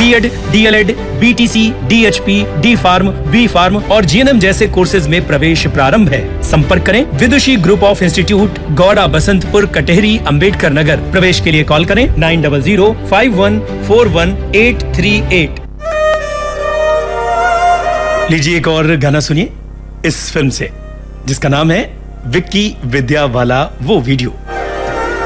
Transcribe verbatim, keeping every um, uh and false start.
BEd, DElEd, BTC, DHP, D pharm, B farm और GNM जैसे courses में प्रवेश प्रारंभ है। संपर्क करें विदुषी group of institute, Gowda Basantpur, Katehari, Ambedkar Nagar. प्रवेश के लिए कॉल करें nine double zero five one four one eight three eight. लीजिए एक और गाना सुनिए इस फिल्म से, जिसका नाम है विक्की विद्या वाला वो वीडियो।